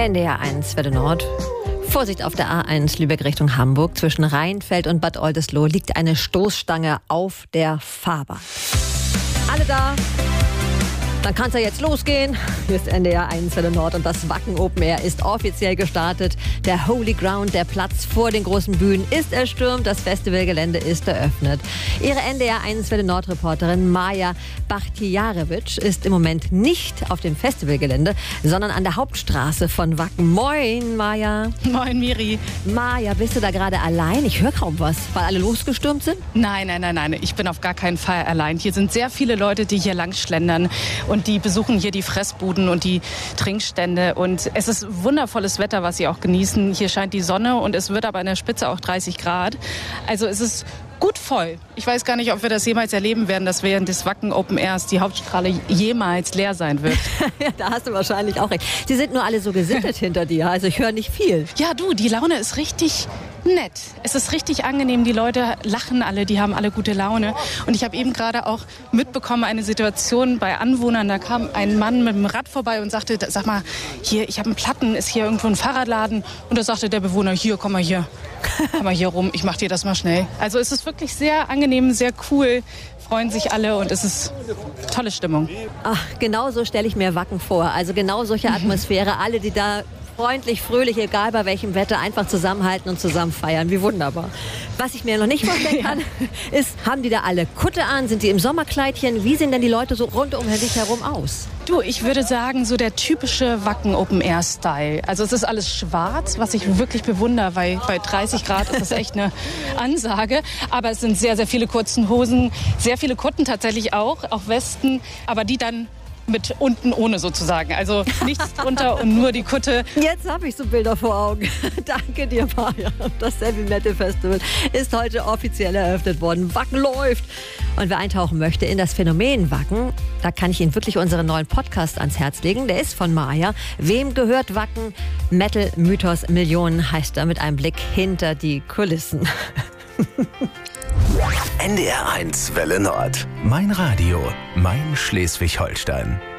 NDR1 Welle Nord. Vorsicht auf der A1 Lübeck Richtung Hamburg. Zwischen Rheinfeld und Bad Oldesloe liegt eine Stoßstange auf der Fahrbahn. Alle da? Dann kann es ja jetzt losgehen. Hier ist NDR1 Welle Nord und das Wacken Open Air ist offiziell gestartet. Der Holy Ground, der Platz vor den großen Bühnen, ist erstürmt. Das Festivalgelände ist eröffnet. Ihre NDR1 Welle Nord Reporterin Maja Bachtijarewitsch ist im Moment nicht auf dem Festivalgelände, sondern an der Hauptstraße von Wacken. Moin, Maja. Moin, Miri. Maja, bist du da gerade allein? Ich höre kaum was, weil alle losgestürmt sind. Nein. Ich bin auf gar keinen Fall allein. Hier sind sehr viele Leute, die hier lang schlendern. Und die besuchen hier die Fressbuden und die Trinkstände. Und es ist wundervolles Wetter, was sie auch genießen. Hier scheint die Sonne und es wird aber in der Spitze auch 30 Grad. Also es ist gut voll. Ich weiß gar nicht, ob wir das jemals erleben werden, dass während des Wacken Open Airs die Hauptstraße jemals leer sein wird. Ja, da hast du wahrscheinlich auch recht. Sie sind nur alle so gesittet hinter dir. Also ich höre nicht viel. Ja, du, die Laune ist richtig nett. Es ist richtig angenehm. Die Leute lachen alle, die haben alle gute Laune. Und ich habe eben gerade auch mitbekommen, eine Situation bei Anwohnern. Da kam ein Mann mit dem Rad vorbei und sagte, sag mal, hier, ich habe einen Platten, ist hier irgendwo ein Fahrradladen? Und da sagte der Bewohner, hier, komm mal hier rum, ich mach dir das mal schnell. Also es ist wirklich sehr angenehm, sehr cool. Freuen sich alle und es ist tolle Stimmung. Ach, genau so stelle ich mir Wacken vor. Also genau solche Atmosphäre. Alle, die da freundlich, fröhlich, egal bei welchem Wetter, einfach zusammenhalten und zusammen feiern. Wie wunderbar. Was ich mir noch nicht vorstellen kann, ist, haben die da alle Kutte an? Sind die im Sommerkleidchen? Wie sehen denn die Leute so rund um dich herum aus? Du, ich würde sagen, so der typische Wacken Open Air Style. Also es ist alles schwarz, was ich wirklich bewundere, weil bei 30 Grad ist das echt eine Ansage. Aber es sind sehr, sehr viele kurzen Hosen, sehr viele Kutten tatsächlich auch Westen, aber die dann mit unten ohne sozusagen. Also nichts drunter und nur die Kutte. Jetzt habe ich so Bilder vor Augen. Danke dir, Maja. Das Heavy Metal Festival ist heute offiziell eröffnet worden. Wacken läuft. Und wer eintauchen möchte in das Phänomen Wacken, da kann ich Ihnen wirklich unseren neuen Podcast ans Herz legen. Der ist von Maja. Wem gehört Wacken? Metal Mythos Millionen heißt er, mit einem Blick hinter die Kulissen. NDR1 Welle Nord. Mein Radio, mein Schleswig-Holstein.